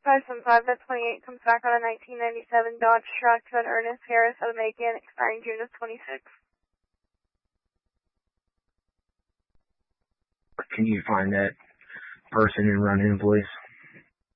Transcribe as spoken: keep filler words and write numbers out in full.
five seven five, that twenty-eight comes back on a nineteen ninety-seven Dodge truck to an Ernest Harris out of Macon, expiring June of twenty-six. Can you find that person and run in, please?